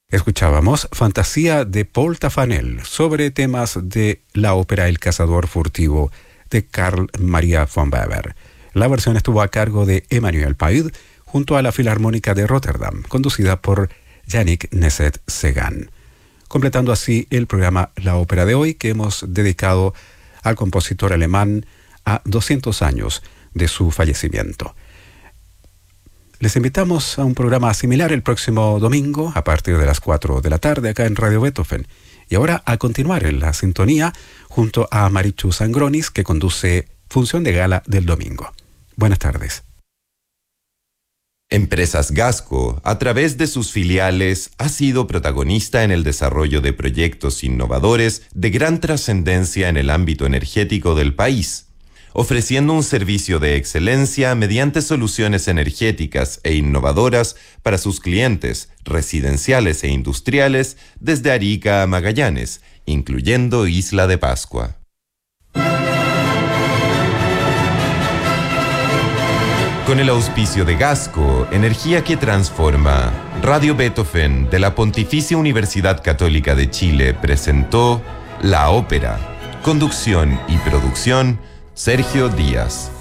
Escuchábamos Fantasía de Paul Tafanel sobre temas de la ópera El cazador furtivo de Carl Maria von Weber. La versión estuvo a cargo de Emmanuel Paid junto a la Filarmónica de Rotterdam, conducida por Yannick Nézet-Séguin. Completando así el programa La Ópera de hoy, que hemos dedicado al compositor alemán a 200 años de su fallecimiento. Les invitamos a un programa similar el próximo domingo a partir de las 4 de la tarde acá en Radio Beethoven. Y ahora a continuar en la sintonía junto a Marichu Sangronis, que conduce Función de Gala del domingo. Buenas tardes. Empresas Gasco, a través de sus filiales, ha sido protagonista en el desarrollo de proyectos innovadores de gran trascendencia en el ámbito energético del país, ofreciendo un servicio de excelencia mediante soluciones energéticas e innovadoras para sus clientes residenciales e industriales desde Arica a Magallanes, incluyendo Isla de Pascua. Con el auspicio de Gasco, energía que transforma, Radio Beethoven de la Pontificia Universidad Católica de Chile presentó La Ópera. Conducción y producción, Sergio Díaz.